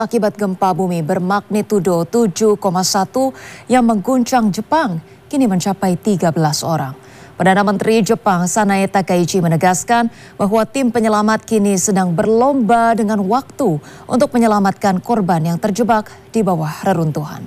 Akibat gempa bumi bermagnitudo 7,1 yang mengguncang Jepang, kini mencapai 13 orang. Perdana Menteri Jepang Sanae Takaichi menegaskan bahwa tim penyelamat kini sedang berlomba dengan waktu untuk menyelamatkan korban yang terjebak di bawah reruntuhan.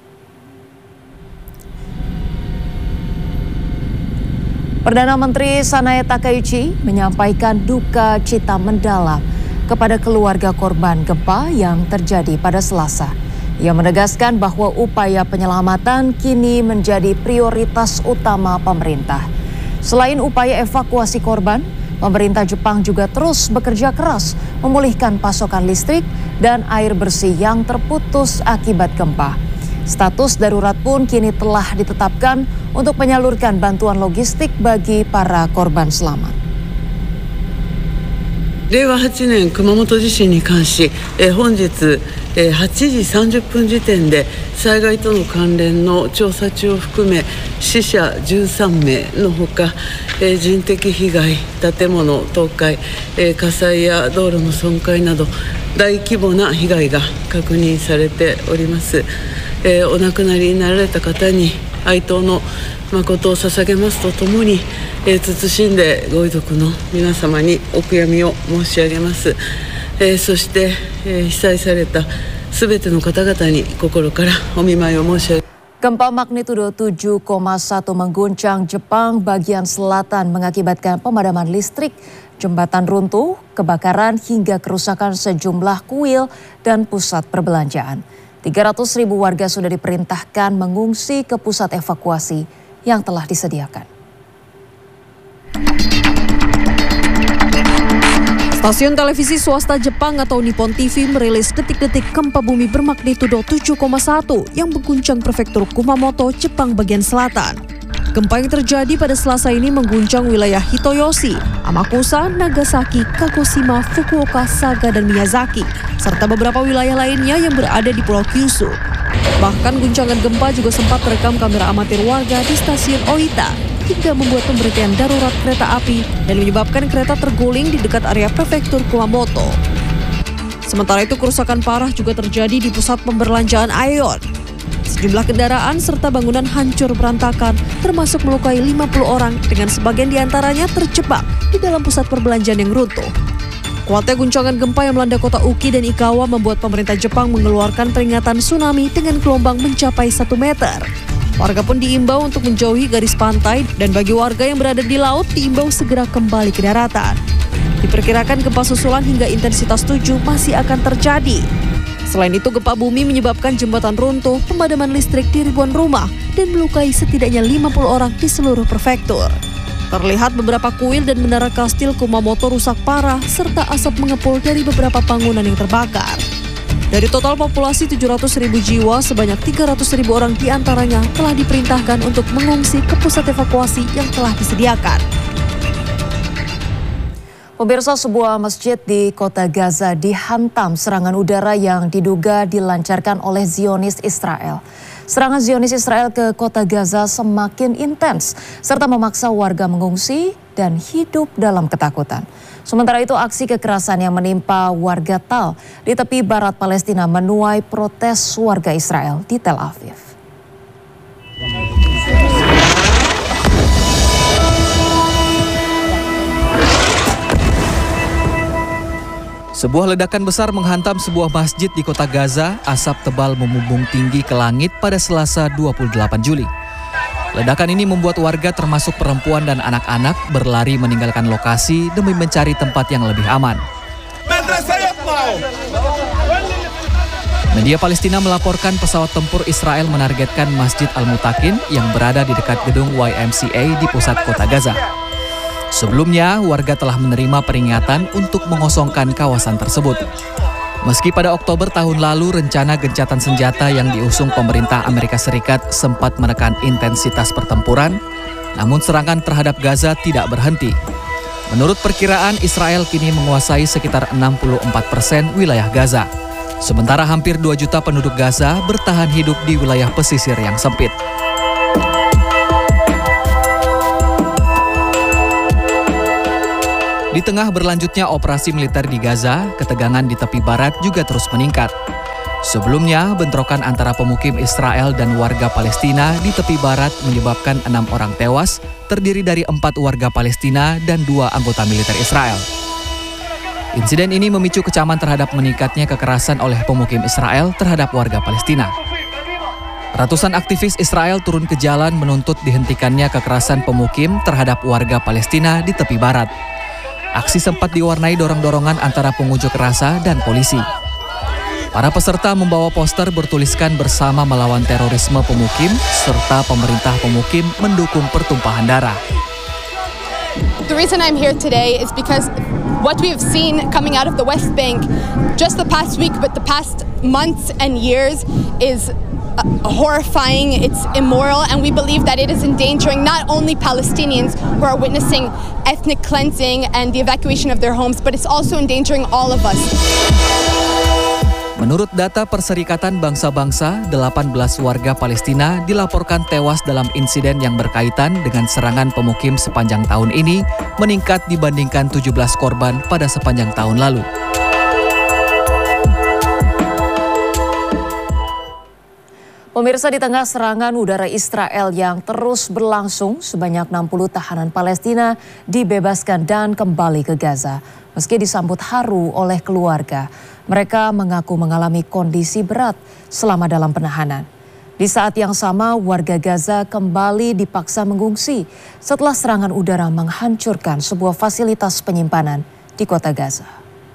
Perdana Menteri Sanae Takaichi menyampaikan duka cita mendalam kepada keluarga korban gempa yang terjadi pada Selasa. Ia menegaskan bahwa upaya penyelamatan kini menjadi prioritas utama pemerintah. Selain upaya evakuasi korban, pemerintah Jepang juga terus bekerja keras memulihkan pasokan listrik dan air bersih yang terputus akibat gempa. Status darurat pun kini telah ditetapkan untuk menyalurkan bantuan logistik bagi para korban selamat. 令和8年熊本地震に関し、本日8時30分時点で災害との関連の調査中を含め死者13名のほか、人的被害、建物倒壊、火災や道路の損壊など大規模な被害が確認されております。お亡くなりになられた方に哀悼の誠を捧げますとともに、謹んでご遺族の皆様にお悔やみを申し上げます。そして、被災されたすべての方々に心からお見舞いを申し上げます。 Gempa magnitudo 7,1 mengguncang Jepang bagian selatan mengakibatkan pemadaman listrik, jembatan runtuh, kebakaran hingga kerusakan sejumlah kuil dan pusat perbelanjaan. 300.000 warga sudah diperintahkan mengungsi ke pusat evakuasi yang telah disediakan. Stasiun televisi swasta Jepang atau Nippon TV merilis detik-detik gempa bumi bermagnitudo 7,1 yang mengguncang prefektur Kumamoto, Jepang bagian selatan. Gempa yang terjadi pada Selasa ini mengguncang wilayah Hitoyoshi, Amakusa, Nagasaki, Kagoshima, Fukuoka, Saga, dan Miyazaki, serta beberapa wilayah lainnya yang berada di Pulau Kyushu. Bahkan guncangan gempa juga sempat terekam kamera amatir warga di stasiun Oita, hingga membuat pemberhentian darurat kereta api dan menyebabkan kereta terguling di dekat area prefektur Kumamoto. Sementara itu kerusakan parah juga terjadi di pusat pemberlanjaan Aeon. Sejumlah kendaraan serta bangunan hancur berantakan, termasuk melukai 50 orang dengan sebagian diantaranya terjebak di dalam pusat perbelanjaan yang runtuh. Kuatnya guncangan gempa yang melanda kota Uki dan Ikawa membuat pemerintah Jepang mengeluarkan peringatan tsunami dengan gelombang mencapai 1 meter. Warga pun diimbau untuk menjauhi garis pantai dan bagi warga yang berada di laut diimbau segera kembali ke daratan. Diperkirakan gempa susulan hingga intensitas 7 masih akan terjadi. Selain itu, gempa bumi menyebabkan jembatan runtuh, pemadaman listrik di ribuan rumah, dan melukai setidaknya 50 orang di seluruh prefektur. Terlihat beberapa kuil dan menara kastil Kumamoto rusak parah, serta asap mengepul dari beberapa bangunan yang terbakar. Dari total populasi 700.000 jiwa, sebanyak 300.000 orang diantaranya telah diperintahkan untuk mengungsi ke pusat evakuasi yang telah disediakan. Pemirsa, sebuah masjid di kota Gaza dihantam serangan udara yang diduga dilancarkan oleh Zionis Israel. Serangan Zionis Israel ke kota Gaza semakin intens serta memaksa warga mengungsi dan hidup dalam ketakutan. Sementara itu, aksi kekerasan yang menimpa warga Tal di tepi barat Palestina menuai protes warga Israel di Tel Aviv. Sebuah ledakan besar menghantam sebuah masjid di kota Gaza. Asap tebal membumbung tinggi ke langit pada Selasa 28 Juli. Ledakan ini membuat warga termasuk perempuan dan anak-anak berlari meninggalkan lokasi demi mencari tempat yang lebih aman. Media Palestina melaporkan pesawat tempur Israel menargetkan Masjid Al-Mutakin yang berada di dekat gedung YMCA di pusat kota Gaza. Sebelumnya, warga telah menerima peringatan untuk mengosongkan kawasan tersebut. Meski pada Oktober tahun lalu rencana gencatan senjata yang diusung pemerintah Amerika Serikat sempat menekan intensitas pertempuran, namun serangan terhadap Gaza tidak berhenti. Menurut perkiraan, Israel kini menguasai sekitar 64% wilayah Gaza. Sementara hampir 2 juta penduduk Gaza bertahan hidup di wilayah pesisir yang sempit. Di tengah berlanjutnya operasi militer di Gaza, ketegangan di tepi barat juga terus meningkat. Sebelumnya, bentrokan antara pemukim Israel dan warga Palestina di tepi barat menyebabkan 6 orang tewas, terdiri dari 4 warga Palestina dan 2 anggota militer Israel. Insiden ini memicu kecaman terhadap meningkatnya kekerasan oleh pemukim Israel terhadap warga Palestina. Ratusan aktivis Israel turun ke jalan menuntut dihentikannya kekerasan pemukim terhadap warga Palestina di tepi barat. Aksi sempat diwarnai dorong-dorongan antara pengunjuk rasa dan polisi. Para peserta membawa poster bertuliskan bersama melawan terorisme pemukim serta pemerintah pemukim mendukung pertumpahan darah. The reason I'm here today is because what we have seen coming out of the West Bank just the past week, but the past months and years is horrifying, it's immoral, and we believe that it is endangering not only Palestinians who are witnessing ethnic cleansing and the evacuation of their homes, but it's also endangering all of us. Menurut data Perserikatan Bangsa-Bangsa, 18 warga Palestina dilaporkan tewas dalam insiden yang berkaitan dengan serangan pemukim sepanjang tahun ini, meningkat dibandingkan 17 korban pada sepanjang tahun lalu. Pemirsa, di tengah serangan udara Israel yang terus berlangsung, sebanyak 60 tahanan Palestina dibebaskan dan kembali ke Gaza. Meski disambut haru oleh keluarga, mereka mengaku mengalami kondisi berat selama dalam penahanan. Di saat yang sama, warga Gaza kembali dipaksa mengungsi setelah serangan udara menghancurkan sebuah fasilitas penyimpanan di kota Gaza.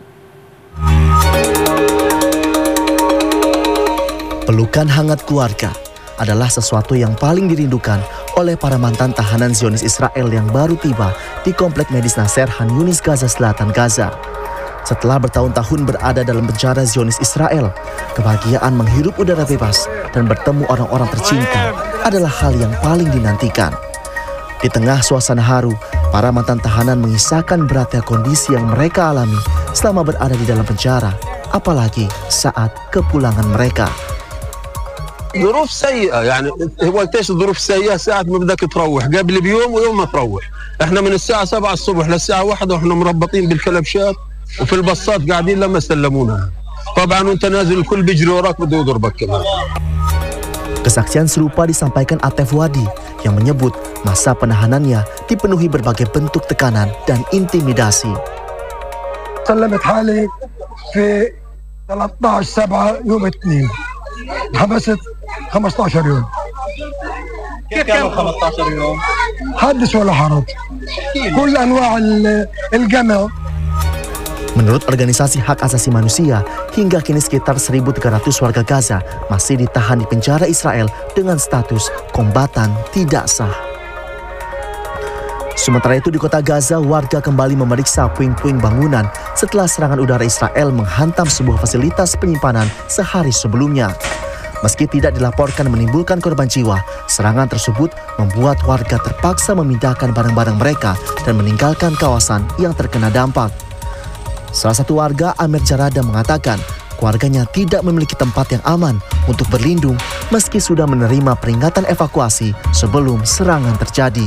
Pelukan hangat keluarga adalah sesuatu yang paling dirindukan oleh para mantan tahanan Zionis Israel yang baru tiba di Komplek Medis Nasser Han Yunis, Gaza Selatan, Gaza. Setelah bertahun-tahun berada dalam penjara Zionis Israel, kebahagiaan menghirup udara bebas dan bertemu orang-orang tercinta adalah hal yang paling dinantikan. Di tengah suasana haru, para mantan tahanan mengisahkan beratnya kondisi yang mereka alami selama berada di dalam penjara, apalagi saat kepulangan mereka. ظروف سيئة يعني هو ايش الظروف السيئة ساعة ما بدك تروح قبل بيوم ويوم ما تروح احنا من الساعة 7 الصبح للساعة 1 واحنا مربطين بالكلبشات وفي الباصات قاعدين لما سلمونا طبعا وانت نازل الكل بيجري وراك بده يضربك كمان. Kesaksian serupa disampaikan Atef Wadi yang menyebut masa penahanannya dipenuhi berbagai bentuk tekanan dan intimidasi. سلمت حالي في 13/7 يوم الاثنين حبست 15 يوم. كيف كانوا 15 يوم؟ حدث ولا حرج. كل انواع الجمع. Menurut organisasi hak asasi manusia, hingga kini sekitar 1.300 warga Gaza masih ditahan di penjara Israel dengan status kombatan tidak sah. Sementara itu di kota Gaza, warga kembali memeriksa puing-puing bangunan setelah serangan udara Israel menghantam sebuah fasilitas penyimpanan sehari sebelumnya. Meski tidak dilaporkan menimbulkan korban jiwa, serangan tersebut membuat warga terpaksa memindahkan barang-barang mereka dan meninggalkan kawasan yang terkena dampak. Salah satu warga, Amir Jarada, mengatakan keluarganya tidak memiliki tempat yang aman untuk berlindung meski sudah menerima peringatan evakuasi sebelum serangan terjadi.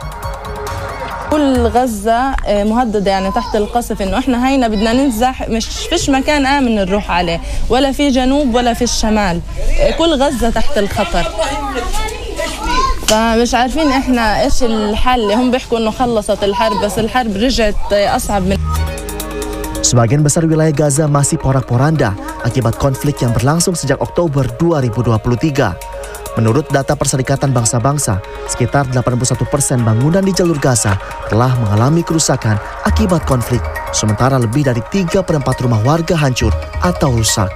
كل غزة مهددة يعني تحت القصف إنه إحنا هينا بدنا ننزح مش فيش مكان آمن نروح عليه ولا في جنوب ولا في الشمال كل غزة تحت الخطر فمش عارفين إحنا إيش الحل هم بيحكوا إنه خلصت الحرب بس الحرب رجعت أصعب من. Sebagian besar wilayah Gaza masih porak-poranda akibat konflik yang berlangsung sejak Oktober 2023. Menurut data Perserikatan Bangsa-Bangsa, sekitar 81% bangunan di jalur Gaza telah mengalami kerusakan akibat konflik, sementara lebih dari 3/4 rumah warga hancur atau rusak.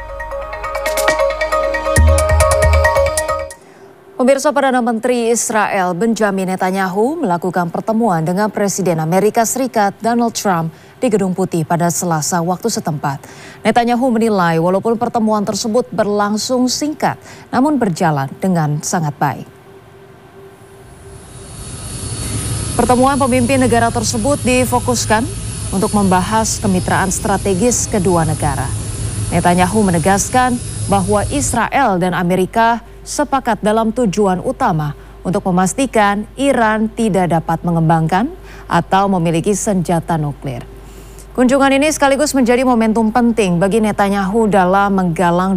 Pemirsa, Perdana Menteri Israel Benjamin Netanyahu melakukan pertemuan dengan Presiden Amerika Serikat Donald Trump di Gedung Putih pada Selasa waktu setempat. Netanyahu menilai walaupun pertemuan tersebut berlangsung singkat, namun berjalan dengan sangat baik. Pertemuan pemimpin negara tersebut difokuskan untuk membahas kemitraan strategis kedua negara. Netanyahu menegaskan bahwa Israel dan Amerika sepakat dalam tujuan utama untuk memastikan Iran tidak dapat mengembangkan atau memiliki senjata nuklir. Kunjungan ini sekaligus menjadi momentum penting bagi Netanyahu dalam menggalang